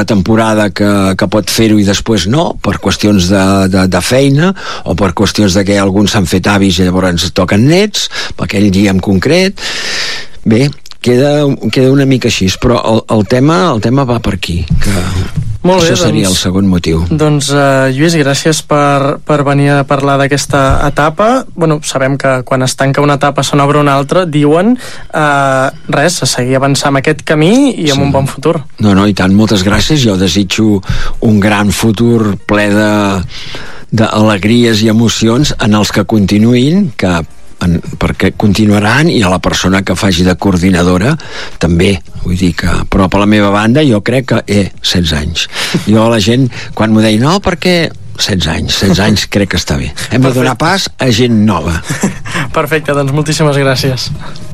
temporada que pot fer-ho i després no, per qüestions de feina o per qüestions de que alguns s'han fet avis i llavors ens toquen nets, per aquell dia en concret. Bé, queda una mica així, però el tema va per aquí, que molt bé, això seria el segon motiu. Doncs Lluís, gràcies per venir a parlar d'aquesta etapa. Bueno, sabem que quan es tanca una etapa se n'obre una altra, diuen res, a seguir avançant amb aquest camí i amb un bon futur. No, i tant, moltes gràcies. Jo desitjo un gran futur ple d'alegries i emocions en els que continuïn, perquè continuaran, i a la persona que faci de coordinadora també, vull dir que, però per la meva banda jo crec que 16 anys. Jo la gent quan m'ho deia, no, perquè 16 anys crec que està bé. Hem de donar pas a gent nova. Perfecte, doncs moltíssimes gràcies.